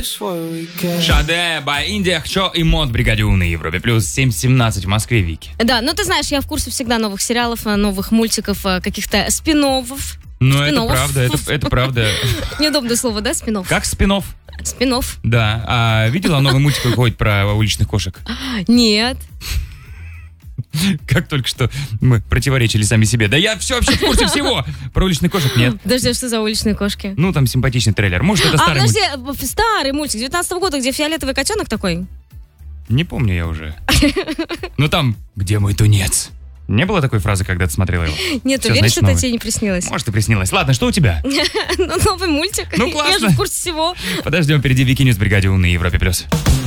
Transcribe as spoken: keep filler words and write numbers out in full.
Шаде, Бай, Индия, Хчо и Мод, Бригаде У на Европе. Плюс семь семнадцать в Москве, Вики. Да, ну ты знаешь, я в курсе всегда новых сериалов, новых мультиков, каких-то спин-оффов. Ну, это правда, это, это правда. Неудобное слово, да, спин-офф? Как спин-офф? Спин-офф. Да. А видела новый мультик, выходит про уличных кошек? Нет. Как только что мы противоречили сами себе. Да я все вообще в курсе всего. Про уличных кошек нет. Подожди, что за уличные кошки? Ну, там симпатичный трейлер. Может, это старый а, подожди, мультик? старый мультик девятнадцатого года, где фиолетовый котенок такой? Не помню я уже. Ну там, где мой тунец? Не было такой фразы, когда ты смотрела его? Нет, уверен, что это тебе не приснилось. Может, и приснилось. Ладно, что у тебя? Ну, новый мультик. Ну, классно. Я же в курсе всего. Подождем, впереди Вики Ньюс, Бригаде У на Европе+. плюс.